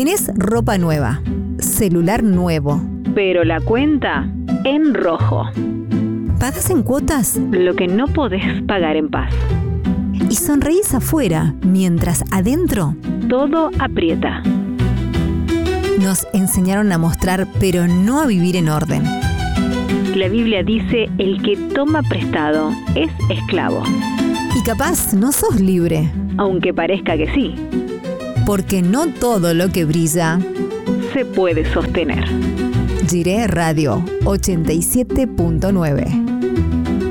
Tenés ropa nueva, celular nuevo, pero la cuenta en rojo. ¿pagás en cuotas? Lo que no podés pagar en paz. Y sonreís afuera, mientras adentro Todo aprieta. nos enseñaron a mostrar, pero no a vivir en orden. La Biblia dice: el que toma prestado es esclavo. Y capaz no sos libre, Aunque parezca que sí, porque no todo lo que brilla. se puede sostener. Jiré Radio 87.9.